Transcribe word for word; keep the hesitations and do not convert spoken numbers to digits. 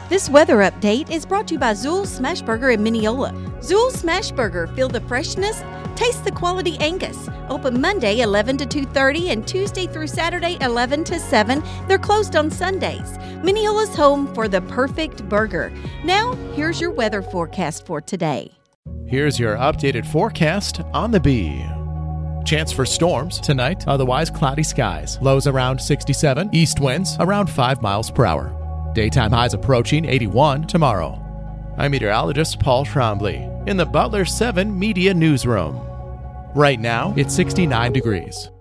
This weather update is brought to you by Zool's Smashburger in Mineola. Zool's Smashburger, feel the freshness, taste the quality Angus. Open Monday eleven to two thirty and Tuesday through Saturday eleven to seven. They're closed on Sundays. Mineola's home for the perfect burger. Now, here's your weather forecast for today. Here's your updated forecast on the Bee. Chance for storms tonight, otherwise cloudy skies. Lows around sixty-seven, east winds around five miles per hour. Daytime highs approaching eighty-one tomorrow. I'm meteorologist Paul Trombley in the Butler seven Media Newsroom. Right now, it's sixty-nine degrees.